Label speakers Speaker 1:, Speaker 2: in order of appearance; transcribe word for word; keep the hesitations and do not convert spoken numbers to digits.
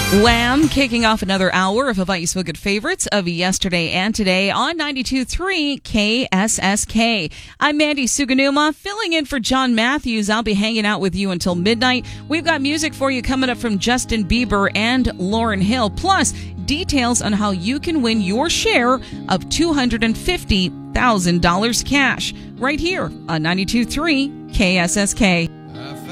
Speaker 1: Wham! Kicking off another hour of Hawaii's Feel Good favorites of yesterday and today on ninety-two point three K S S K. I'm Mandy Suganuma, filling in for John Matthews. I'll be hanging out with you until midnight. We've got music for you coming up from Justin Bieber and Lauryn Hill, plus details on how you can win your share of two hundred fifty thousand dollars cash right here on ninety-two point three K S S K.